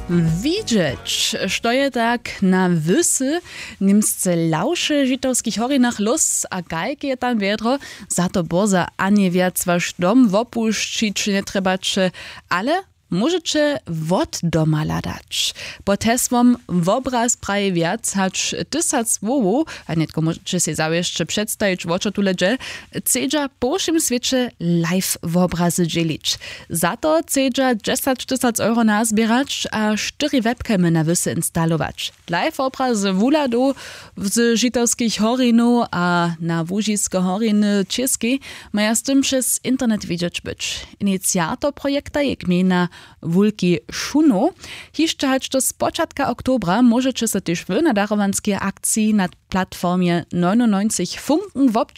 Widzieć, što je tak na wysy, nimsce lauše žitowskich horinach los a gajke je tam vedro, za to boza ani viac vaš dom vopuščić ne trebače, ale możecie wod doma ladać. Pod hesłom wobraz praje wiac, hacz 1000 słowów, a netko możecie się zawieście przedstawić, o co tu leży, chcedza po wszym świecie live wobrazy dzielić. Za to chcedza 10 000 euro nazbierać, a 4 webcamy na wysy instalować. Live wobrazy wuladu z żitowskich horinów a na wóżiskie horiny czeskie mają z tym przez internet widzieć być. Inicjator projekta je gmina Wulki Szuno. Jeszcze hać do spočatka oktobra możecie się też wy na darowanskiej akcji na platformie 99 Funken